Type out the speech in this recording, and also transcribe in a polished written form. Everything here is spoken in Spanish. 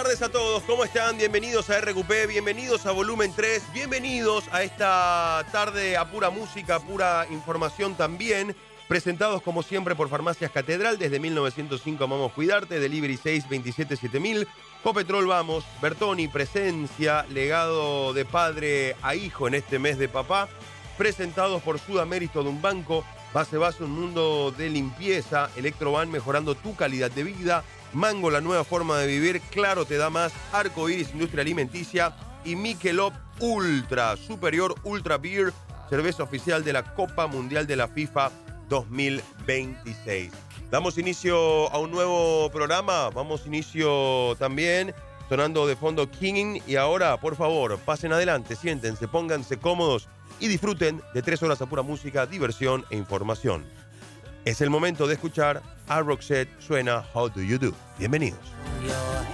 tardes a todos, ¿cómo están? Bienvenidos a RQP, bienvenidos a Volumen 3, bienvenidos a esta tarde a pura música, pura información también, presentados como siempre por Farmacias Catedral, desde 1905 Amamos Cuidarte, Delivery 627-7000, Copetrol Vamos, Bertoni, Presencia, legado de padre a hijo en este mes de papá, presentados por Sudamérico de un banco, Base un mundo de limpieza, Electroban mejorando tu calidad de vida, Mango, la nueva forma de vivir, Claro te da más, Arco Iris, Industria Alimenticia y Michelob Ultra, Superior Ultra Beer, cerveza oficial de la Copa Mundial de la FIFA 2026. Damos inicio a un nuevo programa, vamos inicio también sonando de fondo King y ahora, por favor, pasen adelante, siéntense, pónganse cómodos y disfruten de 3 horas a pura música, diversión e información. Es el momento de escuchar a Roxette, suena How Do You Do. Bienvenidos.